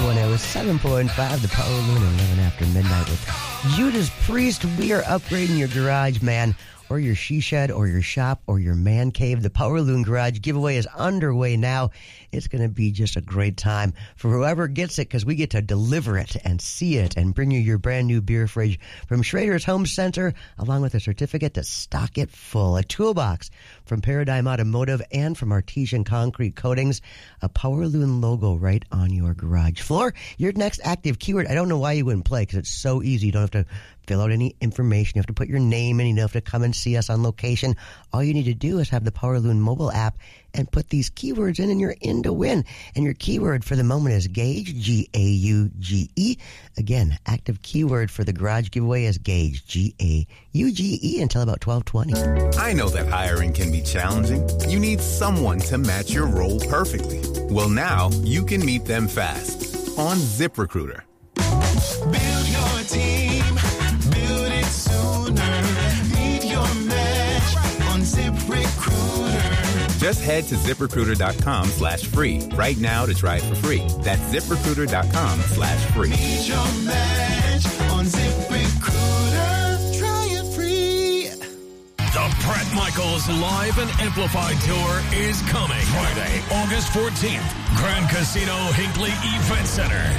107.5, the Power Loon, 11 after midnight with Judas Priest. We are upgrading your garage, man, or your she shed, or your shop, or your man cave. The Power Loon Garage giveaway is underway now. It's going to be just a great time for whoever gets it, because we get to deliver it and see it and bring you your brand new beer fridge from Schrader's Home Center, along with a certificate to stock it full, a toolbox from Paradigm Automotive and from Artesian Concrete Coatings, a Power Loon logo right on your garage floor. Your next active keyword, I don't know why you wouldn't play, because it's so easy. You don't have to fill out any information. You have to put your name in. You don't have to come and see us on location. All you need to do is have the Power Loon mobile app and put these keywords in, and you're in to win. And your keyword for the moment is Gauge, G-A-U-G-E. Again, active keyword for the garage giveaway is Gauge, G-A-U-G-E, until about 12:20. I know that hiring can be challenging. You need someone to match your role perfectly. Well, now you can meet them fast on ZipRecruiter. Build your team, build it sooner. Meet your match on ZipRecruiter. Just head to ZipRecruiter.com/free right now to try it for free. That's ZipRecruiter.com/free. Meet your match on ZipRecruiter. Try it free. The Bret Michaels Live and Amplified Tour is coming Friday, August 14th, Grand Casino Hinckley Event Center.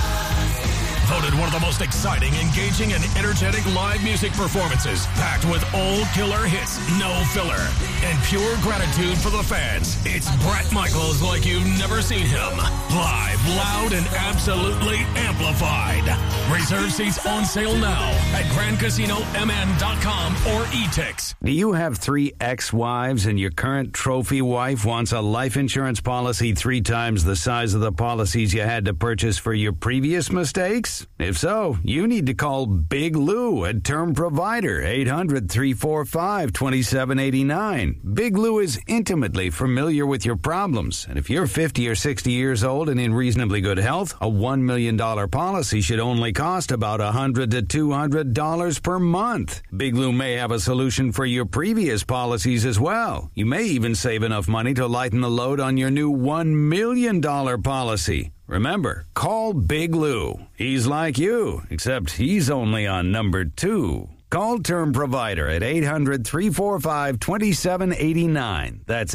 Voted one of the most exciting, engaging, and energetic live music performances, packed with old killer hits, no filler, and pure gratitude for the fans. It's Bret Michaels like you've never seen him. Live, loud, and absolutely amplified. Reserve seats on sale now at GrandCasinoMN.com or eTix. Do you have 3 ex-wives and your current trophy wife wants a life insurance policy 3 times the size of the policies you had to purchase for your previous mistakes? If so, you need to call Big Lou at Term Provider, 800-345-2789. Big Lou is intimately familiar with your problems, and if you're 50 or 60 years old and in reasonably good health, a $1 million policy should only cost about $100 to $200 per month. Big Lou may have a solution for your previous policies as well. You may even save enough money to lighten the load on your new $1 million policy. Remember, call Big Lou. He's like you, except he's only on number 2. Call Term Provider at 800-345-2789. That's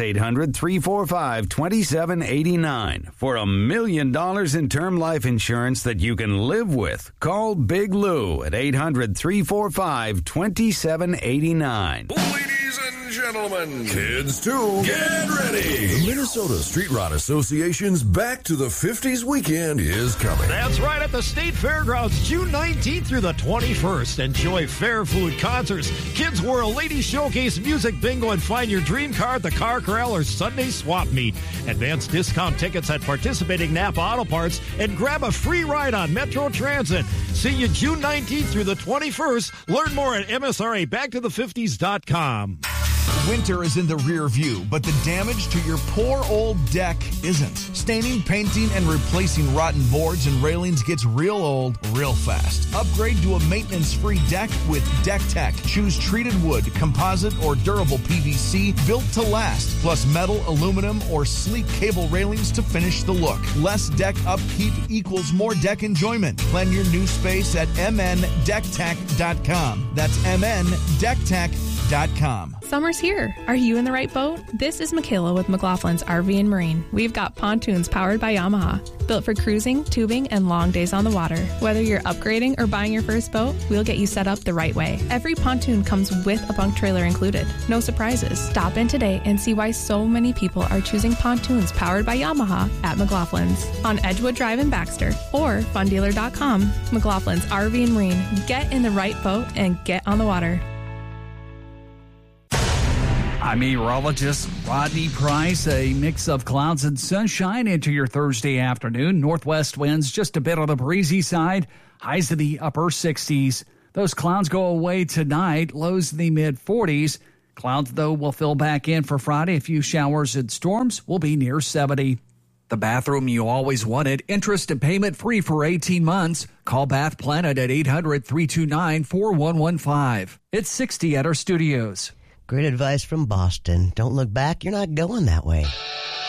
800-345-2789 for $1 million in term life insurance that you can live with. Call Big Lou at 800-345-2789. Ladies and gentlemen, kids too, get ready. The Minnesota Street Rod Association's Back to the 50s weekend is coming. That's right, at the State Fairgrounds, June 19th through the 21st. Enjoy fair food, concerts, Kids World, Ladies Showcase, Music Bingo, and find your dream car at the Car Corral or Sunday Swap Meet. Advanced discount tickets at participating Napa Auto Parts and grab a free ride on Metro Transit. See you June 19th through the 21st. Learn more at MSRABackToThe50s.com. Winter is in the rear view, but the damage to your poor old deck isn't. Staining, painting, and replacing rotten boards and railings gets real old real fast. Upgrade to a maintenance-free deck with Deck Tech. Choose treated wood, composite, or durable PVC built to last, plus metal, aluminum, or sleek cable railings to finish the look. Less deck upkeep equals more deck enjoyment. Plan your new space at mndecktech.com. That's mndecktech.com. Summer's here. Are you in the right boat? This is Michaela with McLaughlin's RV and Marine. We've got pontoons powered by Yamaha, built for cruising, tubing, and long days on the water. Whether you're upgrading or buying your first boat, we'll get you set up the right way. Every pontoon comes with a bunk trailer included. No surprises. Stop in today and see why so many people are choosing pontoons powered by Yamaha at McLaughlin's on Edgewood Drive in Baxter or fundealer.com. McLaughlin's RV and Marine. Get in the right boat and get on the water. I'm meteorologist Rodney Price. A mix of clouds and sunshine into your Thursday afternoon. Northwest winds just a bit on the breezy side. Highs in the upper 60s. Those clouds go away tonight. Lows in the mid-40s. Clouds, though, will fill back in for Friday. A few showers and storms will be near 70. The bathroom you always wanted. Interest and payment free for 18 months. Call Bath Planet at 800-329-4115. It's 60 at our studios. Great advice from Boston. Don't look back. You're not going that way.